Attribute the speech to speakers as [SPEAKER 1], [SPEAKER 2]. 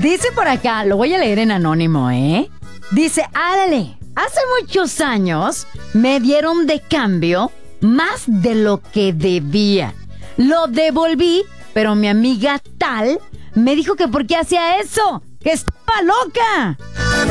[SPEAKER 1] Dice por acá, lo voy a leer en anónimo, ¿eh? Dice, ándale, hace muchos años me dieron de cambio más de lo que debía. Lo devolví, pero mi amiga tal me dijo que por qué hacía eso, que estaba loca.